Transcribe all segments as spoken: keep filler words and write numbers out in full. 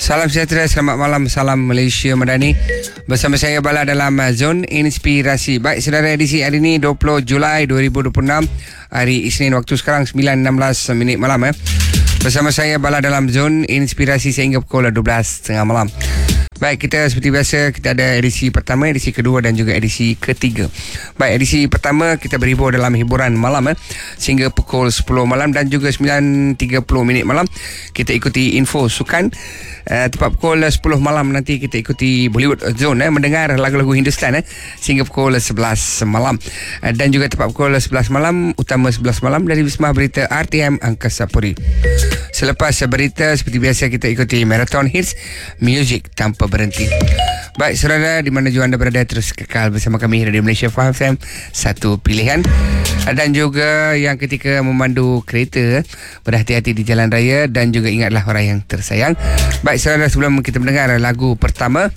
Salam sejahtera, selamat malam, salam Malaysia Madani. Bersama saya Bala dalam Zon Inspirasi. Baik saudara, edisi hari ini dua puluh Julai dua ribu dua puluh enam, hari Isnin, waktu sekarang sembilan enam belas minit malam eh. Bersama saya Bala dalam Zon Inspirasi sehingga pukul dua belas tiga puluh malam. Baik, kita seperti biasa, kita ada edisi pertama, edisi kedua dan juga edisi ketiga. Baik, edisi pertama kita berhibur dalam hiburan malam eh, sehingga pukul sepuluh malam, dan juga sembilan tiga puluh minit malam kita ikuti info sukan. Uh, tepat pukul sepuluh malam nanti kita ikuti Bollywood Zone eh, mendengar lagu-lagu Hindustan eh, sehingga pukul sebelas malam. Uh, dan juga tepat pukul sebelas malam, utama sebelas malam dari Wisma Berita R T M Angkasa Puri. Selepas berita, seperti biasa kita ikuti Marathon Hits Music tanpa berhenti. Baik saudara, di mana juga anda berada, terus kekal bersama kami Radio Malaysia Faham F M, satu pilihan. Dan juga yang ketika memandu kereta, berhati-hati di jalan raya dan juga ingatlah orang yang tersayang. Baik saudara, sebelum kita mendengar lagu pertama,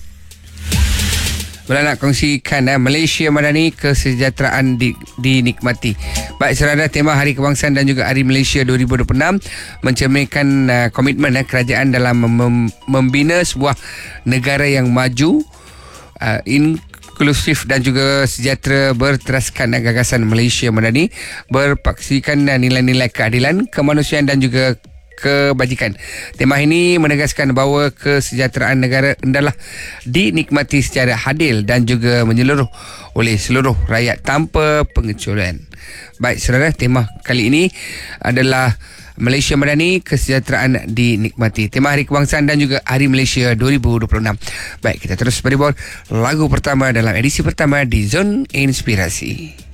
Bila nak kongsikan eh, Malaysia Madani, kesejahteraan di, dinikmati. Baik saudara, tema Hari Kebangsaan dan juga Hari Malaysia dua ribu dua puluh enam mencerminkan uh, komitmen eh, kerajaan dalam mem- membina sebuah negara yang maju, uh, inklusif dan juga sejahtera, berteraskan uh, gagasan Malaysia Madani, berpaksikan uh, nilai-nilai keadilan, kemanusiaan dan juga kebajikan. Tema ini menegaskan bahawa kesejahteraan negara hendaklah dinikmati secara adil dan juga menyeluruh oleh seluruh rakyat tanpa pengecualian. Baik saudara, tema kali ini adalah Malaysia Madani, kesejahteraan dinikmati. Tema Hari Kebangsaan dan juga Hari Malaysia dua ribu dua puluh enam. Baik, kita terus beribur lagu pertama dalam edisi pertama di Zon Inspirasi.